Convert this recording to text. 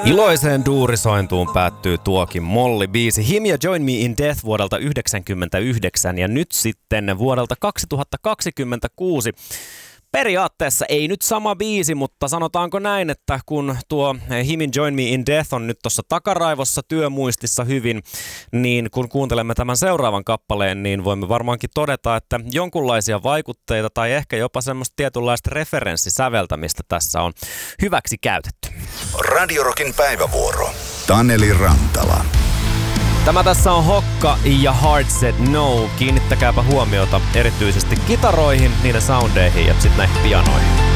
Iloiseen duurisointuun päättyy tuokin Molly-biisi Him ja Join Me in Death vuodelta 1999 ja nyt sitten vuodelta 2026. Periaatteessa ei nyt sama biisi, mutta sanotaanko näin, että kun tuo Him and Join Me in Death on nyt tuossa takaraivossa työmuistissa hyvin, niin kun kuuntelemme tämän seuraavan kappaleen, niin voimme varmaankin todeta, että jonkunlaisia vaikutteita tai ehkä jopa semmoista tietynlaista referenssisäveltämistä tässä on hyväksi käytetty. Radio Rockin päivävuoro. Taneli Rantala. Tämä tässä on Hokka ja Hard Said No. Kiinnittäkääpä huomiota erityisesti kitaroihin, niiden soundeihin ja sitten näihin pianoihin.